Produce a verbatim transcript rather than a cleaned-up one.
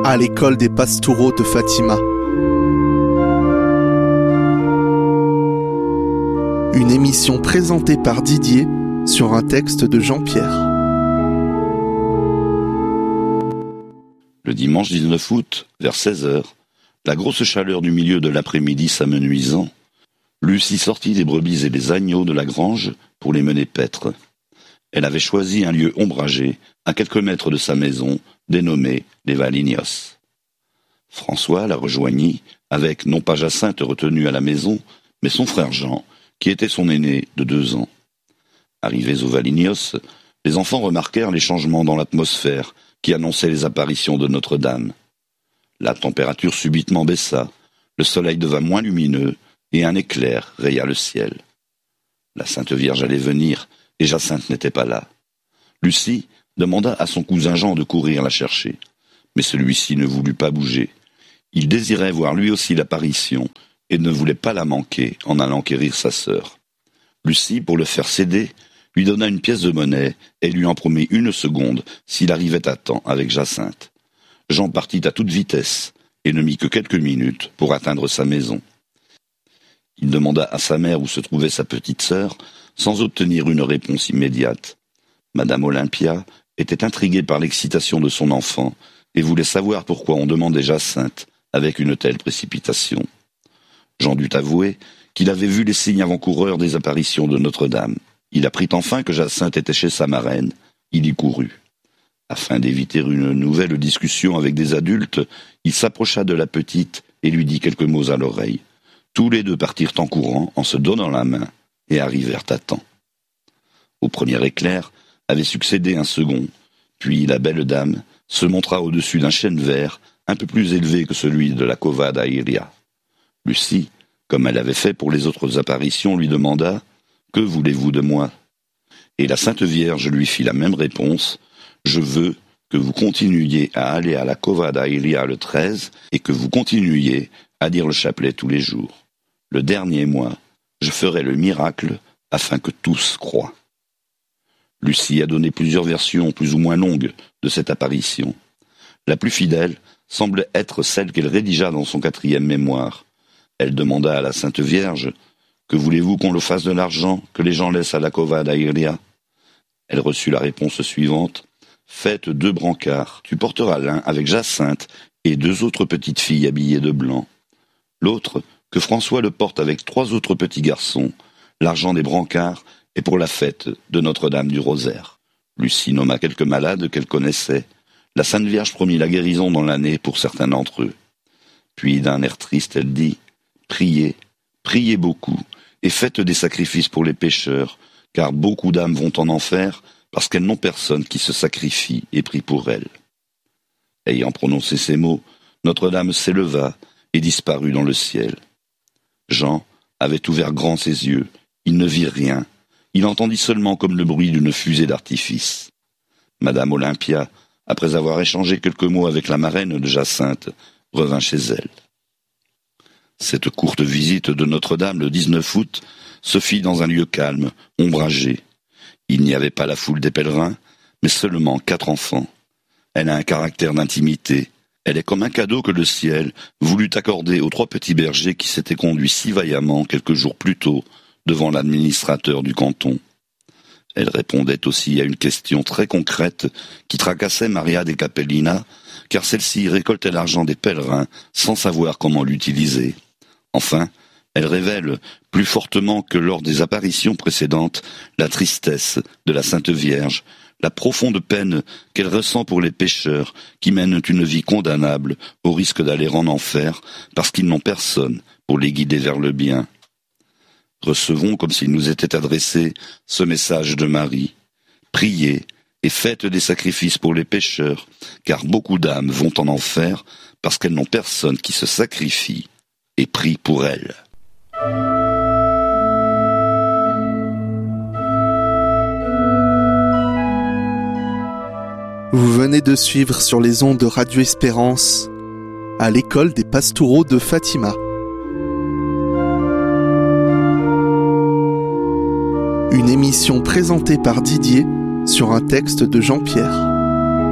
à l'école des Pastoureaux de Fatima. Une émission présentée par Didier sur un texte de Jean-Pierre. Le dimanche dix-neuf août, vers seize heures, la grosse chaleur du milieu de l'après-midi s'amenuisant, Lucie sortit des brebis et des agneaux de la grange pour les mener paître. Elle avait choisi un lieu ombragé, à quelques mètres de sa maison, dénommé les Valignos. François la rejoignit, avec non pas Jacinthe retenue à la maison, mais son frère Jean, qui était son aîné de deux ans. Arrivés aux Valignos, les enfants remarquèrent les changements dans l'atmosphère qui annonçaient les apparitions de Notre-Dame. La température subitement baissa, le soleil devint moins lumineux, et un éclair raya le ciel. La Sainte Vierge allait venir, et Jacinthe n'était pas là. Lucie demanda à son cousin Jean de courir la chercher, mais celui-ci ne voulut pas bouger. Il désirait voir lui aussi l'apparition, et ne voulait pas la manquer en allant quérir sa sœur. Lucie, pour le faire céder, lui donna une pièce de monnaie et lui en promit une seconde s'il arrivait à temps avec Jacinthe. Jean partit à toute vitesse et ne mit que quelques minutes pour atteindre sa maison. Il demanda à sa mère où se trouvait sa petite sœur, sans obtenir une réponse immédiate. Madame Olympia était intriguée par l'excitation de son enfant et voulait savoir pourquoi on demandait Jacinthe avec une telle précipitation. Jean dut avouer qu'il avait vu les signes avant-coureurs des apparitions de Notre-Dame. Il apprit enfin que Jacinthe était chez sa marraine. Il y courut. Afin d'éviter une nouvelle discussion avec des adultes, il s'approcha de la petite et lui dit quelques mots à l'oreille. Tous les deux partirent en courant, en se donnant la main, et arrivèrent à temps. Au premier éclair avait succédé un second, puis la belle dame se montra au-dessus d'un chêne vert, un peu plus élevé que celui de la Cova d'Airia. Lucie, comme elle avait fait pour les autres apparitions, lui demanda « Que voulez-vous de moi ?» Et la Sainte Vierge lui fit la même réponse « Je veux que vous continuiez à aller à la Cova d'Airia le treize et que vous continuiez à dire le chapelet tous les jours. Le dernier mois, je ferai le miracle afin que tous croient. » Lucie a donné plusieurs versions plus ou moins longues de cette apparition. La plus fidèle semble être celle qu'elle rédigea dans son quatrième mémoire. Elle demanda à la Sainte Vierge « Que voulez-vous qu'on le fasse de l'argent que les gens laissent à la Cova d'Airia ?» Elle reçut la réponse suivante « Faites deux brancards, tu porteras l'un avec Jacinthe et deux autres petites filles habillées de blanc. L'autre, que François le porte avec trois autres petits garçons. L'argent des brancards est pour la fête de Notre-Dame du Rosaire. » Lucie nomma quelques malades qu'elle connaissait. La Sainte Vierge promit la guérison dans l'année pour certains d'entre eux. Puis, d'un air triste, elle dit « Priez, priez beaucoup, et faites des sacrifices pour les pécheurs, car beaucoup d'âmes vont en enfer, parce qu'elles n'ont personne qui se sacrifie et prie pour elles. » Ayant prononcé ces mots, Notre-Dame s'éleva et disparut dans le ciel. Jean avait ouvert grand ses yeux. Il ne vit rien. Il entendit seulement comme le bruit d'une fusée d'artifice. Madame Olympia, après avoir échangé quelques mots avec la marraine de Jacinthe, revint chez elle. Cette courte visite de Notre-Dame le dix-neuf août se fit dans un lieu calme, ombragé. Il n'y avait pas la foule des pèlerins, mais seulement quatre enfants. Elle a un caractère d'intimité. Elle est comme un cadeau que le ciel voulut accorder aux trois petits bergers qui s'étaient conduits si vaillamment quelques jours plus tôt devant l'administrateur du canton. Elle répondait aussi à une question très concrète qui tracassait Maria de Capellina, car celle-ci récoltait l'argent des pèlerins sans savoir comment l'utiliser. Enfin, elle révèle, plus fortement que lors des apparitions précédentes, la tristesse de la Sainte Vierge, la profonde peine qu'elle ressent pour les pécheurs qui mènent une vie condamnable au risque d'aller en enfer parce qu'ils n'ont personne pour les guider vers le bien. Recevons, comme s'il nous était adressé, ce message de Marie. Priez et faites des sacrifices pour les pécheurs, car beaucoup d'âmes vont en enfer parce qu'elles n'ont personne qui se sacrifie et prie pour elles. Vous venez de suivre sur les ondes de Radio Espérance à l'école des Pastoureaux de Fatima. Une émission présentée par Didier sur un texte de Jean-Pierre.